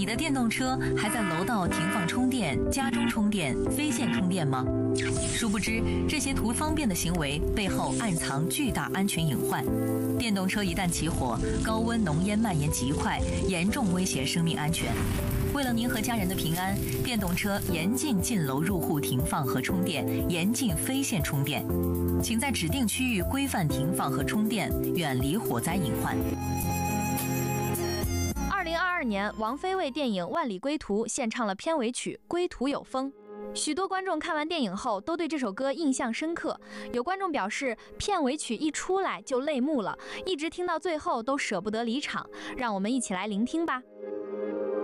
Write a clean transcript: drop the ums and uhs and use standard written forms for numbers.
的电动车还在楼道停放充电、家中充电、非线充电吗？殊不知，这些图方便的行为背后暗藏巨大安全隐患。电动车一旦起火，高温浓烟蔓延极快，严重威胁生命安全。为了您和家人的平安，电动车严禁进楼入户停放和充电，严禁非线充电。请在指定区域规范停放和充电，远离火灾隐患。 2022年，王菲为电影《万里归途》献唱了片尾曲《归途有风》。许多观众看完电影后都对这首歌印象深刻，有观众表示片尾曲一出来就泪目了，一直听到最后都舍不得离场。让我们一起来聆听吧。